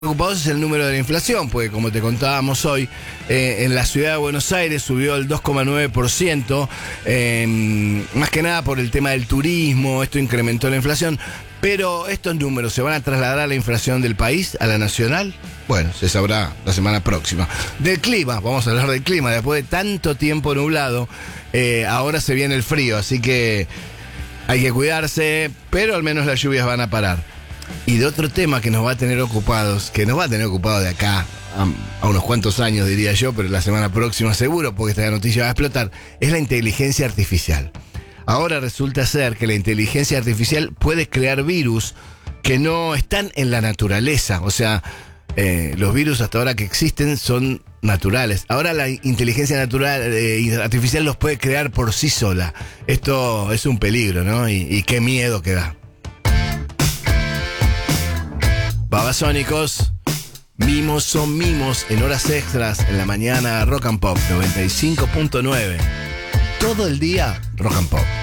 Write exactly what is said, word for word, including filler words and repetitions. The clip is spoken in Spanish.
Preocupados es el número de la inflación, porque como te contábamos hoy, eh, en la ciudad de Buenos Aires subió el dos coma nueve por ciento, eh, más que nada por el tema del turismo, esto incrementó la inflación, pero estos números se van a trasladar a la inflación del país, a la nacional. Bueno, se sabrá la semana próxima. Del clima, vamos a hablar del clima, después de tanto tiempo nublado, eh, ahora se viene el frío, así que hay que cuidarse, pero al menos las lluvias van a parar. Y de otro tema que nos va a tener ocupados, que nos va a tener ocupados de acá a, a unos cuantos años, diría yo, pero la semana próxima seguro, porque esta noticia va a explotar, es la inteligencia artificial. Ahora resulta ser que la inteligencia artificial puede crear virus que no están en la naturaleza. O sea, eh, los virus hasta ahora que existen son naturales. Ahora la inteligencia natural, eh, artificial los puede crear por sí sola. Esto es un peligro, ¿no? Y, y qué miedo que da. Babasónicos, mimos son mimos en horas extras en la mañana Rock and Pop noventa y cinco punto nueve. Todo el día Rock and Pop.